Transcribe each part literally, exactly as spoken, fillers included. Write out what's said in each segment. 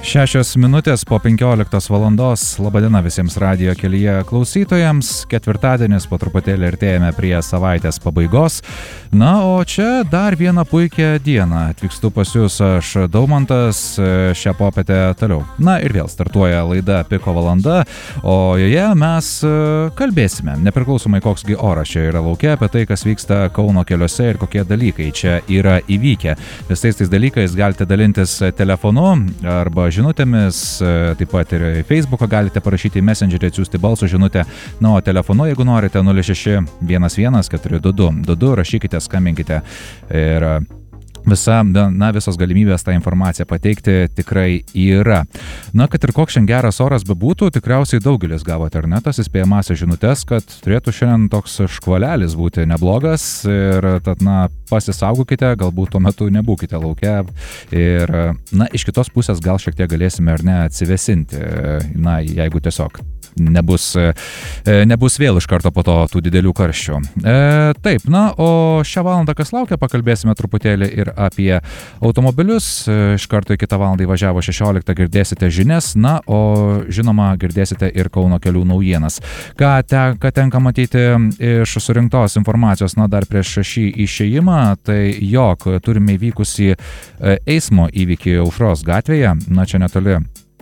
Šešios minutės po penkioliktos valandos. Labadiena visiems radijo kelyje klausytojams. Ketvirtadienis, po truputėlį artėjame prie savaitės pabaigos. Na, o čia dar vieną puikią dieną. Atvykstu pas jūs aš, Daumantas, šią popietę toliau. Na ir vėl startuoja laida Piko valanda, o joje mes kalbėsime, nepriklausomai koksgi oras čia yra lauke, apie tai, kas vyksta Kauno keliuose ir kokie dalykai čia yra įvykę. Visais tais dalykais galite dalintis telefonu arba žinutėmis, taip pat ir Facebooką galite parašyti į Messengerį, atsiųsti balso žinutę. Na, o telefonu, jeigu norite, nulis šeši vienas vienas keturi du du du du, rašykite, skambinkite ir visa, na, visos galimybės tą informaciją pateikti tikrai yra. Na, kad ir koks šiandien geras oras bebūtų, tikriausiai daugelis gavote ar ne tas įspėjamąsias žinutes, kad turėtų šiandien toks škvalelis būti neblogas ir tad, na, pasisaugokite, galbūt tuo metu nebūkite lauke ir, na, iš kitos pusės gal šiek tiek galėsime ar ne atsivesinti, na, jeigu tiesiog nebus, nebus vėl iš karto po to tų didelių karščių. E, taip, na, o šią valandą kas laukia, pakalbėsime truputėlį ir apie automobilius. Iš karto į kitą valandą įvažiavo šešioliktą, girdėsite žinias, na, o žinoma girdėsite ir Kauno kelių naujienas. Ką, te, ką tenka matyti iš surinktos informacijos, na, dar prieš šį išėjimą, tai jog turime įvykusį eismo įvykį Aušros gatvėje, na, čia netoli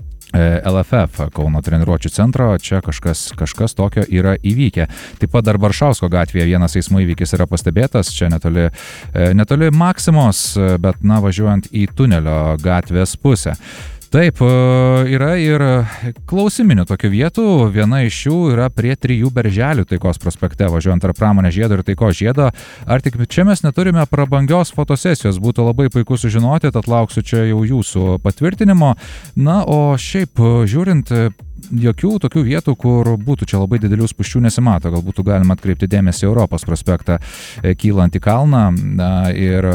L F F, Kauno treniruočių centro, čia kažkas, kažkas tokio yra įvykę. Taip pat dar Baršausko gatvėje vienas eismo įvykis yra pastebėtas, čia netoli, netoli Maksimos, bet, na, važiuojant į tunelio gatvės pusę. Taip, yra ir klausiminių tokių vietų, viena iš jų yra prie trijų berželių Taikos prospekte, važiuojant tarp Pramonės žiedo ir Taikos žiedo. Ar tik čia mes neturime prabangios fotosesijos, būtų labai puiku sužinoti, tad lauksiu čia jau jūsų patvirtinimo. Na, o šiaip žiūrint, jokių tokių vietų, kur būtų čia labai didelių spūsčių nesimato. Gal būtų galima atkreipti dėmesį Europos prospektą kylant į kalną na, ir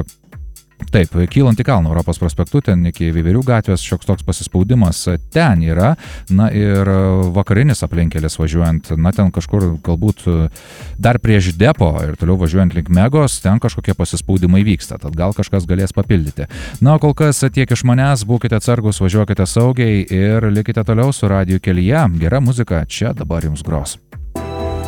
taip, kylant į kalną Europos prospektu, ten iki Veiverių gatvės šioks toks pasispaudimas ten yra, na ir vakarinis aplinkelis važiuojant, na ten kažkur galbūt dar prieš depo ir toliau važiuojant link Megos, ten kažkokie pasispaudimai vyksta, tad gal kažkas galės papildyti. Na, o kol kas tiek iš manęs, būkite atsargus, važiuokite saugiai ir likite toliau su radiju kelyje. Gera muzika čia dabar jums gros.